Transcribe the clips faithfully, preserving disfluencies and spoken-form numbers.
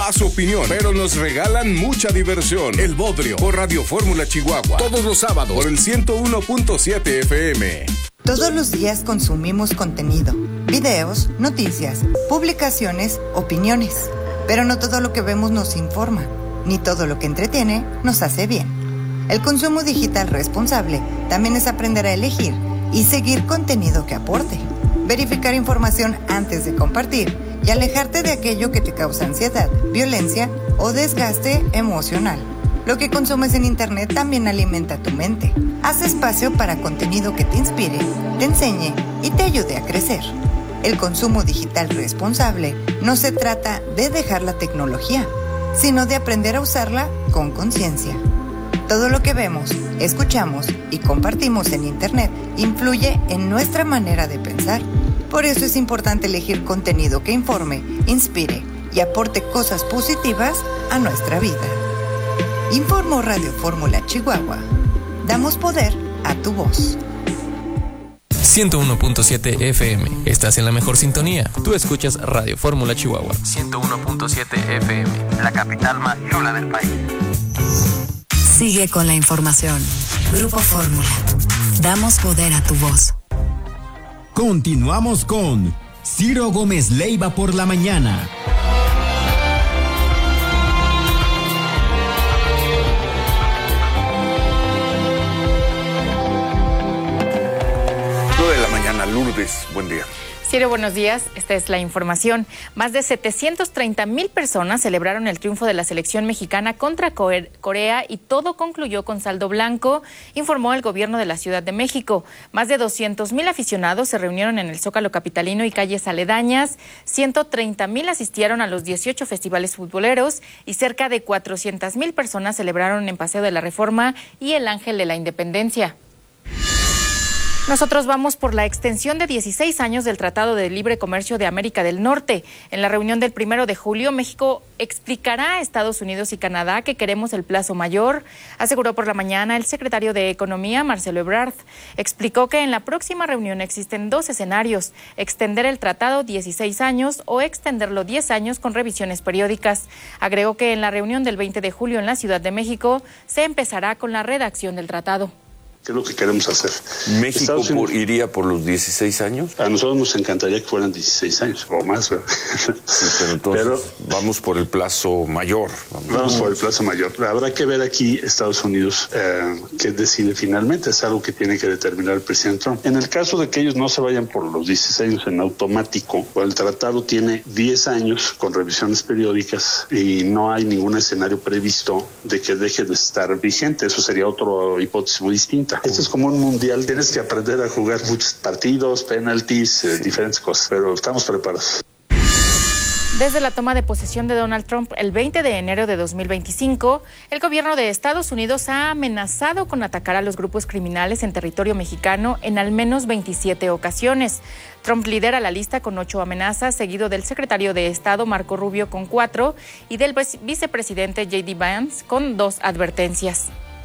da su opinión, pero nos regalan mucha diversión. El Bodrio, por Radio Fórmula Chihuahua, todos los sábados, por el ciento uno punto siete F M. Todos los días consumimos contenido, videos, noticias, publicaciones, opiniones. Pero no todo lo que vemos nos informa, ni todo lo que entretiene nos hace bien. El consumo digital responsable también es aprender a elegir y seguir contenido que aporte, verificar información antes de compartir y alejarte de aquello que te causa ansiedad, violencia o desgaste emocional. Lo que consumes en Internet también alimenta tu mente. Haz espacio para contenido que te inspire, te enseñe y te ayude a crecer. El consumo digital responsable no se trata de dejar la tecnología, sino de aprender a usarla con conciencia. Todo lo que vemos, escuchamos y compartimos en Internet influye en nuestra manera de pensar. Por eso es importante elegir contenido que informe, inspire y aporte cosas positivas a nuestra vida. Informo Radio Fórmula Chihuahua. Damos poder a tu voz. ciento uno punto siete F M. Estás en la mejor sintonía. Tú escuchas Radio Fórmula Chihuahua. ciento uno punto siete F M. La capital más chula del país. Sigue con la información. Grupo Fórmula. Damos poder a tu voz. Continuamos con Ciro Gómez Leiva por la mañana. nueve de la mañana, Lourdes, buen día. Ciro, buenos días. Esta es la información. Más de setecientas treinta mil personas celebraron el triunfo de la selección mexicana contra Corea y todo concluyó con saldo blanco, informó el gobierno de la Ciudad de México. Más de doscientos mil aficionados se reunieron en el Zócalo capitalino y calles aledañas, ciento treinta mil asistieron a los dieciocho festivales futboleros y cerca de cuatrocientas mil personas celebraron en Paseo de la Reforma y el Ángel de la Independencia. Nosotros vamos por la extensión de dieciséis años del Tratado de Libre Comercio de América del Norte. En la reunión del primero de julio, México explicará a Estados Unidos y Canadá que queremos el plazo mayor, aseguró por la mañana el secretario de Economía, Marcelo Ebrard. Explicó que en la próxima reunión existen dos escenarios, extender el tratado dieciséis años o extenderlo diez años con revisiones periódicas. Agregó que en la reunión del veinte de julio en la Ciudad de México se empezará con la redacción del tratado. ¿Qué es lo que queremos hacer? ¿México por, iría por los dieciséis años? A nosotros nos encantaría que fueran dieciséis años o más, ¿verdad? Sí, pero entonces pero, vamos por el plazo mayor. Vamos, vamos por el plazo mayor. Habrá que ver aquí Estados Unidos eh, qué decide finalmente. Es algo que tiene que determinar el presidente Trump. En el caso de que ellos no se vayan por los dieciséis años en automático, pues el tratado tiene diez años con revisiones periódicas y no hay ningún escenario previsto de que deje de estar vigente. Eso sería otra hipótesis muy distinta. Esto es como un mundial, tienes que aprender a jugar muchos partidos, penaltis, eh, diferentes cosas, pero estamos preparados. Desde la toma de posesión de Donald Trump el veinte de enero de dos mil veinticinco, el gobierno de Estados Unidos ha amenazado con atacar a los grupos criminales en territorio mexicano en al menos veintisiete ocasiones. Trump lidera la lista con ocho amenazas, seguido del secretario de Estado Marco Rubio con cuatro y del vicepresidente J D Vance con dos advertencias.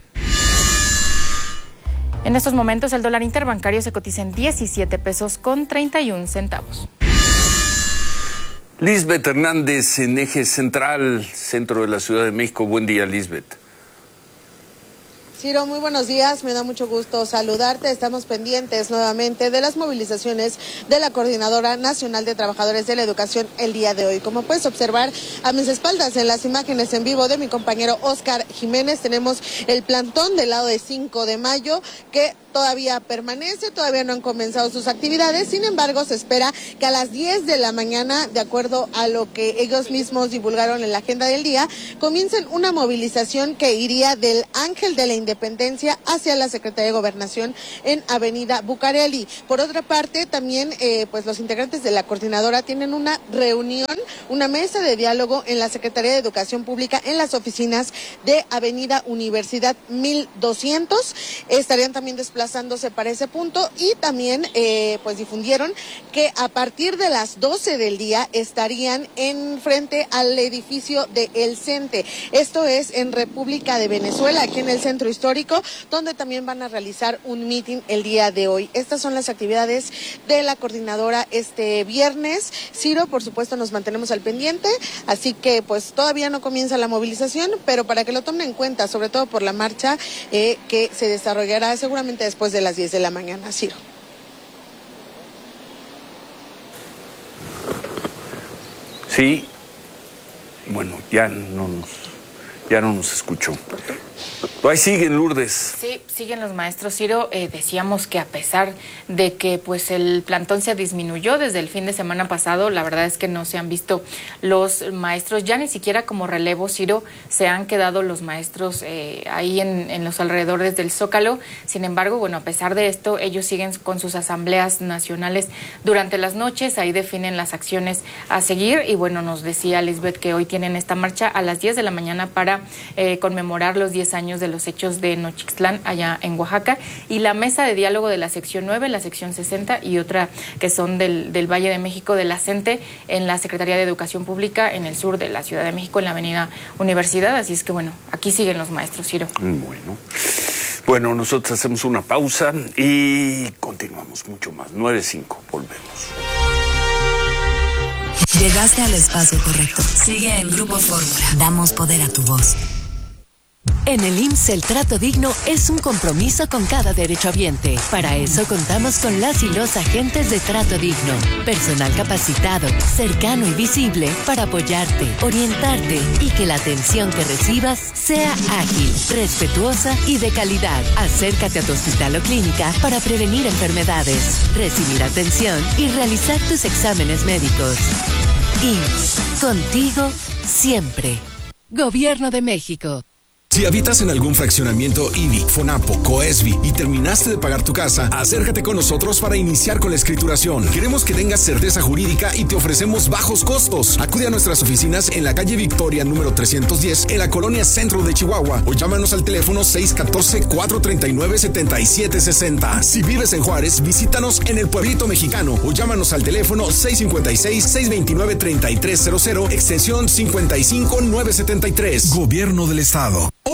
En estos momentos el dólar interbancario se cotiza en diecisiete pesos con treinta y un centavos. Lisbeth Hernández en Eje Central, centro de la Ciudad de México. Buen día, Lisbeth. Ciro, muy buenos días, me da mucho gusto saludarte. Estamos pendientes nuevamente de las movilizaciones de la Coordinadora Nacional de Trabajadores de la Educación el día de hoy. Como puedes observar a mis espaldas en las imágenes en vivo de mi compañero Oscar Jiménez, tenemos el plantón del lado de cinco de mayo que todavía permanece, todavía no han comenzado sus actividades, sin embargo se espera que a las diez de la mañana, de acuerdo a lo que ellos mismos divulgaron en la agenda del día, comiencen una movilización que iría del Ángel de la Independencia hacia la Secretaría de Gobernación en Avenida Bucareli. Por otra parte, también eh, pues los integrantes de la coordinadora tienen una reunión, una mesa de diálogo en la Secretaría de Educación Pública en las oficinas de Avenida Universidad mil doscientos. Estarían también desplazados desplazándose para ese punto, y también eh, pues difundieron que a partir de las doce del día estarían en frente al edificio de El Cente. Esto es en República de Venezuela, aquí en el centro histórico, donde también van a realizar un meeting el día de hoy. Estas son las actividades de la coordinadora este viernes. Ciro, por supuesto, nos mantenemos al pendiente, así que pues todavía no comienza la movilización, pero para que lo tomen en cuenta, sobre todo por la marcha eh, que se desarrollará seguramente después de las diez de la mañana. Ciro. Sí, bueno, ya no nos, ya no nos escuchó. Ahí siguen, Lourdes. Sí, siguen los maestros, Ciro. Eh, decíamos que a pesar de que pues el plantón se disminuyó desde el fin de semana pasado, la verdad es que no se han visto los maestros, ya ni siquiera como relevo, Ciro, se han quedado los maestros eh, ahí en, en los alrededores del Zócalo. Sin embargo, bueno, a pesar de esto, ellos siguen con sus asambleas nacionales durante las noches, ahí definen las acciones a seguir, y bueno, nos decía Lisbeth que hoy tienen esta marcha a las diez de la mañana para eh, conmemorar los diez años de los hechos de Nochixtlán allá en Oaxaca, y la mesa de diálogo de la sección nueve, la sección sesenta y otra que son del, del Valle de México, de la CENTE, en la Secretaría de Educación Pública en el sur de la Ciudad de México, en la avenida Universidad. Así es que bueno, aquí siguen los maestros, Ciro. Bueno, bueno, nosotros hacemos una pausa y continuamos mucho más. nueve cinco, volvemos. Llegaste al espacio correcto. Sigue en Grupo Fórmula. Damos poder a tu voz. En el I M S S el trato digno es un compromiso con cada derechohabiente. Para eso contamos con las y los agentes de trato digno. Personal capacitado, cercano y visible para apoyarte, orientarte y que la atención que recibas sea ágil, respetuosa y de calidad. Acércate a tu hospital o clínica para prevenir enfermedades, recibir atención y realizar tus exámenes médicos. I M S S, contigo siempre. Gobierno de México. Si habitas en algún fraccionamiento I D I, FONAPO, COESBI y terminaste de pagar tu casa, acércate con nosotros para iniciar con la escrituración. Queremos que tengas certeza jurídica y te ofrecemos bajos costos. Acude a nuestras oficinas en la calle Victoria número trescientos diez en la colonia Centro de Chihuahua o llámanos al teléfono seis uno cuatro, cuatro tres nueve, siete siete seis cero. Si vives en Juárez, visítanos en el Pueblito Mexicano o llámanos al teléfono seis cinco seis, seis dos nueve, tres tres cero cero, extensión cinco cinco nueve siete tres. Gobierno del Estado.